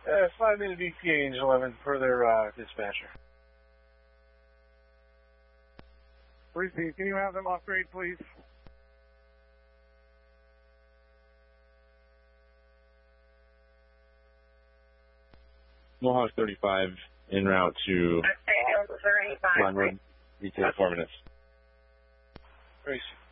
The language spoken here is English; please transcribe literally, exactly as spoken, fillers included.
Uh, five minute E T A, Angel eleven, per their uh, dispatcher. Receive, can you have them off grade, please? Mohawk thirty-five en route to thirty-five. Ron Road. Detail four minutes. Grace.